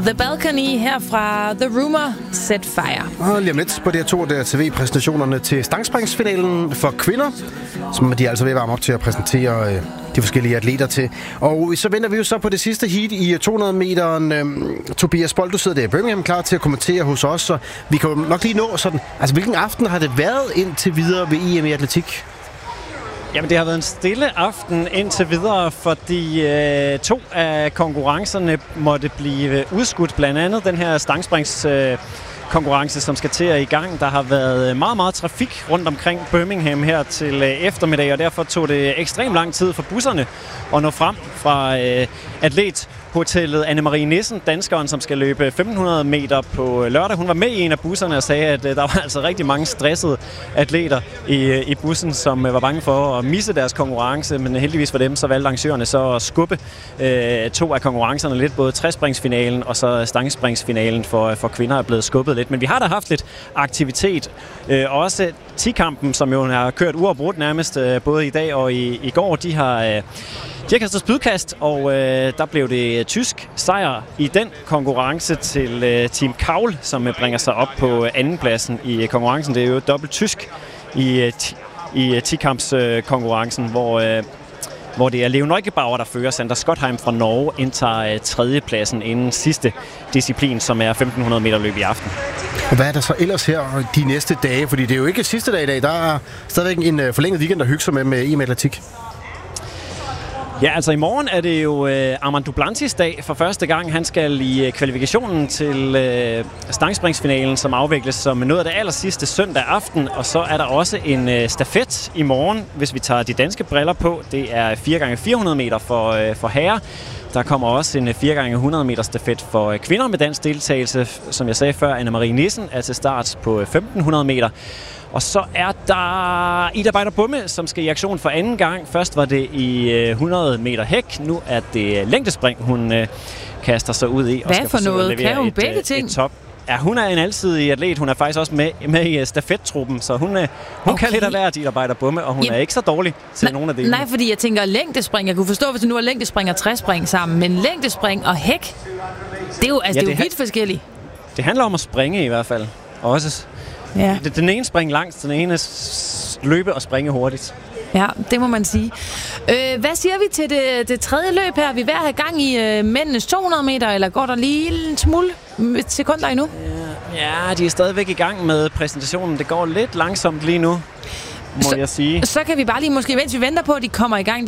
The Balcony her fra The Rumor Set Fire. Og lige om lidt på DR2, der TV-præsentationerne til stangspringsfinalen for kvinder, som de er altså ved at varme op til at præsentere de forskellige atleter til. Og så venter vi jo så på det sidste heat i 200-meteren. Tobias Bold, du sidder der i Birmingham klar til at kommentere hos os, så vi kan jo nok lige nå sådan, altså hvilken aften har det været indtil videre ved EM i atletik? Jamen, det har været en stille aften indtil videre, fordi to af konkurrencerne måtte blive udskudt. Blandt andet den her stangspringskonkurrence, som skal til at i gang. Der har været meget, meget trafik rundt omkring Birmingham her til eftermiddag, og derfor tog det ekstremt lang tid for busserne at nå frem fra atlethotellet. Anne-Marie Nissen, danskeren, som skal løbe 1500 meter på lørdag. Hun var med i en af busserne og sagde, at der var altså rigtig mange stressede atleter i bussen, som var bange for at misse deres konkurrence, men heldigvis for dem, så valgte arrangørerne så at skubbe to af konkurrencerne lidt. Både træspringsfinalen og så stangspringsfinalen for kvinder er blevet skubbet lidt. Men vi har da haft lidt aktivitet. Også 10-kampen, som jo har kørt uafbrudt nærmest både i dag og i går, de har kastet spydkast, og der blev det tysk sejr i den konkurrence til Team Kaul, som bringer sig op på andenpladsen i konkurrencen. Det er jo dobbelt tysk i 10-kamps-konkurrencen, hvor det er Leo Neugebauer, der fører. Sander Skotheim fra Norge indtager tredjepladsen inden sidste disciplin, som er 1500 meter løb i aften. Og hvad er der så ellers her de næste dage? Fordi det er jo ikke sidste dag i dag. Der er stadigvæk en forlænget weekend at hygge sig med EM Atletik. Ja, altså i morgen er det jo Armand Duplantis dag for første gang. Han skal i kvalifikationen til stangspringsfinalen, som afvikles som noget af det allersidste søndag aften. Og så er der også en stafet i morgen, hvis vi tager de danske briller på. Det er 4x400 meter for herrer. Der kommer også en 4x100 meter stafet for kvinder med dansk deltagelse. Som jeg sagde før, Anne-Marie Nissen er til start på 1500 meter. Og så er der Ida Beider-Bumme, som skal i aktion for anden gang. Først var det i 100 meter hæk. Nu er det længdespring, hun kaster sig ud i. Hvad for noget? Kan hun begge ting? Top. Ja, hun er en alsidig atlet. Hun er faktisk også med i stafettruppen, så hun kan lidt af hvert, Ida Beider-Bumme, og hun er ikke så dårlig til nogle af delene. Nej, fordi jeg tænker længdespring. Jeg kunne forstå, hvis det nu er længdespring og træspring sammen, men længdespring og hæk, det er jo, det er jo vidt forskelligt. Det handler om at springe i hvert fald. Også. Ja. Den ene springer langt, den ene løbe og springe hurtigt. Ja, det må man sige. Hvad siger vi til det tredje løb her? Vi er ved at have gang i mændenes 200 meter, eller går der lige en smule sekunder endnu? Ja, de er stadigvæk i gang med præsentationen. Det går lidt langsomt lige nu, må jeg sige. Så kan vi bare lige, måske mens vi venter på, at de kommer i gang,